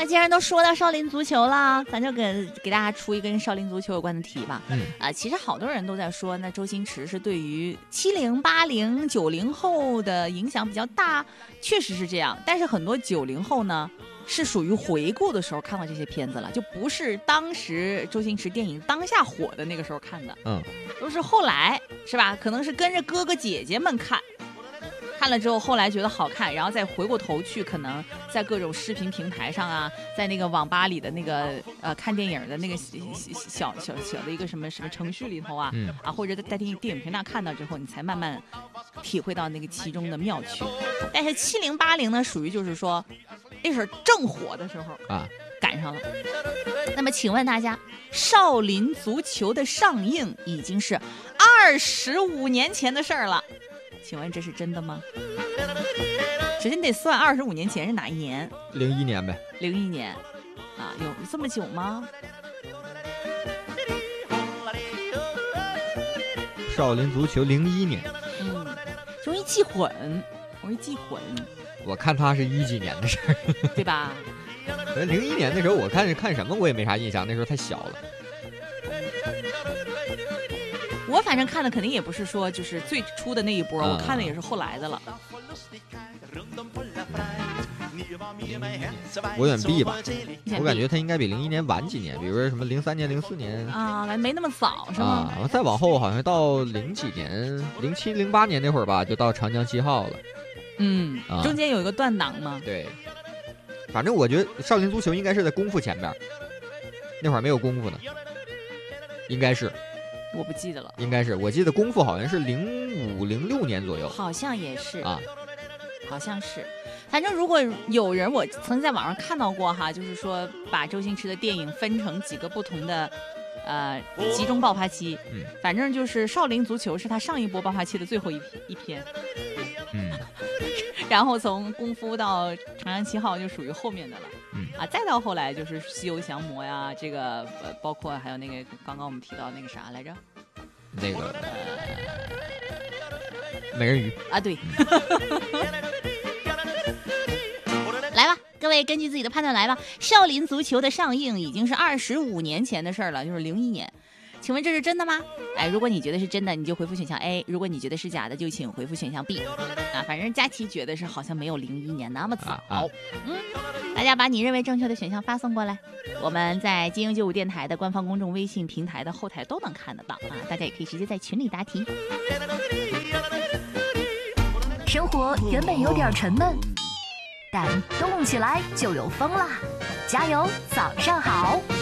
既然都说到少林足球了，咱就给大家出一个跟少林足球有关的题吧。其实好多人都在说，那周星驰是对于70、80、90后的影响比较大，确实是这样。但是很多90后呢，是属于回顾的时候看到这些片子了，就不是当时周星驰电影当下火的那个时候看的，都是后来，是吧？可能是跟着哥哥姐姐们看了之后，后来觉得好看，然后再回过头去，可能在各种视频平台上啊，在那个网吧里的那个看电影的那个小的一个什么程序里头啊，或者在电影频道看到之后，你才慢慢体会到那个其中的妙趣。但是70、80呢，属于就是说那是正火的时候啊，赶上了。那么请问大家，少林足球的上映已经是25年前的事儿了。请问这是真的吗？首先得算25年前是哪一年 ？01年呗。 01年啊，有这么久吗？ 少林足球01年。 容易记混。我看他是10几年的事儿， 对吧 ？01年的时候我看什么我也没啥印象，那时候太小了。 我反正看的肯定也不是说就是最初的那一波，我看的也是后来的了。 我远避吧，我感觉他应该比01年晚几年，比如说什么03年、04年啊，没那么早是吗？ 再往后好像到0几年、07、08年那会儿吧，就到长江7号了。 中间有一个断档嘛。 对，反正我觉得少林足球应该是在功夫前边，那会儿没有功夫呢，应该是。 我不记得了， 应该是，我记得功夫好像是05、06年左右， 好像也是啊， 好像是。反正如果有人，我曾经在网上看到过哈，就是说把周星驰的电影分成几个不同的集中爆发期，反正就是少林足球是他上一波爆发期的最后一篇，然后从功夫到长江7号就属于后面的了。再到后来就是西游降魔呀，这个包括还有那个刚刚我们提到那个啥来着， 那个美人鱼啊，对。来吧，各位根据自己的判断来吧。少林足球的上映已经是25年前的事儿了，就是01年。请问这是真的吗？如果你觉得是真的，你就回复选项 A； 如果你觉得是假的，就请回复选项 B。反正佳琪觉得是好像没有01年那么早。大家把你认为正确的选项发送过来，我们在金鹰95电台的官方公众微信平台的后台都能看得到大家也可以直接在群里答题。 生活原本有点沉闷，但动起来就有风啦！加油，早上好。